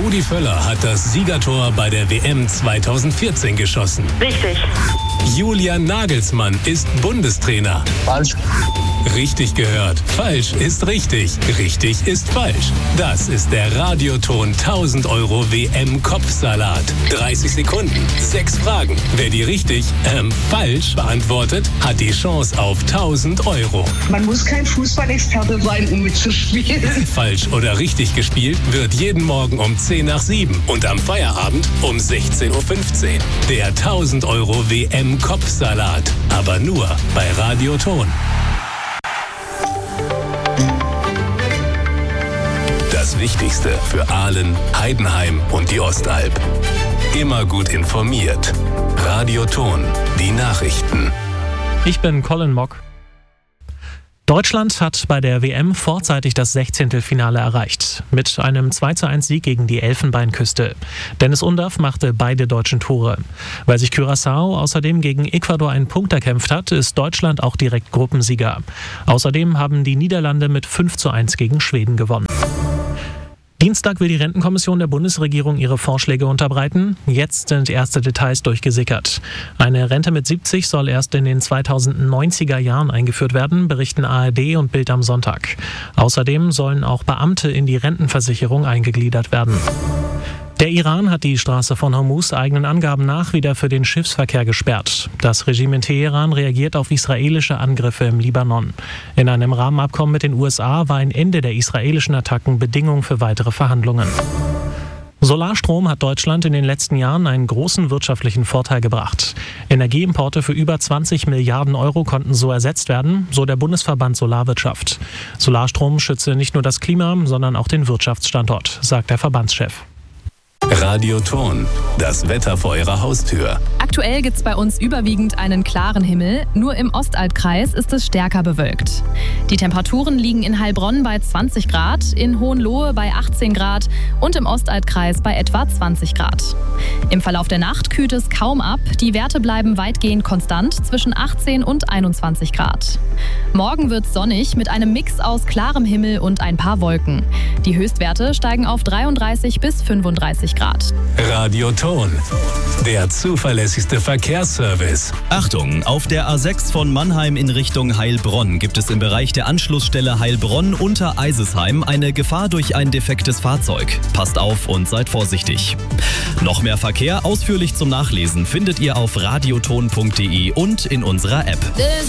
Rudi Völler hat das Siegertor bei der WM 2014 geschossen. Richtig. Julian Nagelsmann ist Bundestrainer. Falsch. Richtig gehört. Falsch ist richtig. Richtig ist falsch. Das ist der Radioton 1000 € WM-Kopfsalat. 30 Sekunden, 6 Fragen. Wer die richtig, falsch beantwortet, hat die Chance auf 1000 €. Man muss kein Fußballexperte sein, um mitzuspielen. Falsch oder richtig gespielt wird jeden Morgen um 10 nach 7 und am Feierabend um 16:15 Uhr. Der 1000 € WM-Kopfsalat. Aber nur bei Radioton. Das Wichtigste für Aalen, Heidenheim und die Ostalb. Immer gut informiert. Radioton, die Nachrichten. Ich bin Colin Mock. Deutschland hat bei der WM vorzeitig das 16. Finale erreicht. Mit einem 2:1 Sieg gegen die Elfenbeinküste. Dennis Undaff machte beide deutschen Tore. Weil sich Curaçao außerdem gegen Ecuador einen Punkt erkämpft hat, ist Deutschland auch direkt Gruppensieger. Außerdem haben die Niederlande mit 5:1 gegen Schweden gewonnen. Dienstag will die Rentenkommission der Bundesregierung ihre Vorschläge unterbreiten. Jetzt sind erste Details durchgesickert. Eine Rente mit 70 soll erst in den 2090er Jahren eingeführt werden, berichten ARD und Bild am Sonntag. Außerdem sollen auch Beamte in die Rentenversicherung eingegliedert werden. Der Iran hat die Straße von Hormuz eigenen Angaben nach wieder für den Schiffsverkehr gesperrt. Das Regime in Teheran reagiert auf israelische Angriffe im Libanon. In einem Rahmenabkommen mit den USA war ein Ende der israelischen Attacken Bedingung für weitere Verhandlungen. Solarstrom hat Deutschland in den letzten Jahren einen großen wirtschaftlichen Vorteil gebracht. Energieimporte für über 20 Milliarden € konnten so ersetzt werden, so der Bundesverband Solarwirtschaft. Solarstrom schütze nicht nur das Klima, sondern auch den Wirtschaftsstandort, sagt der Verbandschef. Radioton, das Wetter vor Ihrer Haustür. Aktuell gibt es bei uns überwiegend einen klaren Himmel, nur im Ostalbkreis ist es stärker bewölkt. Die Temperaturen liegen in Heilbronn bei 20 Grad, in Hohenlohe bei 18 Grad und im Ostalbkreis bei etwa 20 Grad. Im Verlauf der Nacht kühlt es kaum ab, die Werte bleiben weitgehend konstant zwischen 18 und 21 Grad. Morgen wird es sonnig mit einem Mix aus klarem Himmel und ein paar Wolken. Die Höchstwerte steigen auf 33 bis 35 Grad. Radioton, der zuverlässigste Verkehrsservice. Achtung, auf der A6 von Mannheim in Richtung Heilbronn gibt es im Bereich der Anschlussstelle Heilbronn unter Eisesheim eine Gefahr durch ein defektes Fahrzeug. Passt auf und seid vorsichtig. Noch mehr Verkehr ausführlich zum Nachlesen findet ihr auf radioton.de und in unserer App.